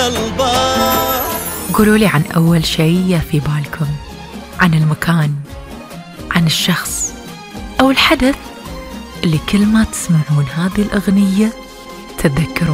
قولوا لي عن أول شيء في بالكم، عن المكان، عن الشخص أو الحدث اللي كل ما تسمعون هذه الأغنية تتذكرون